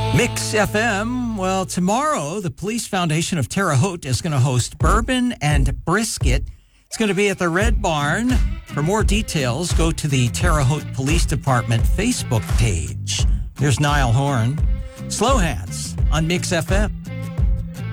Mix FM. Well, tomorrow, the Police Foundation of Terre Haute is going to host Bourbon and Brisket. It's going to be at the Red Barn. For more details, go to the Terre Haute Police Department Facebook page. Here's Niall Horan. Slow Hands on Mix FM.